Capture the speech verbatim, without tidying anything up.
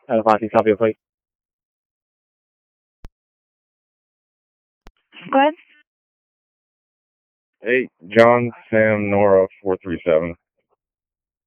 Out of five, can you copy it, please? Go ahead. Hey, John, Sam, Nora, four three seven.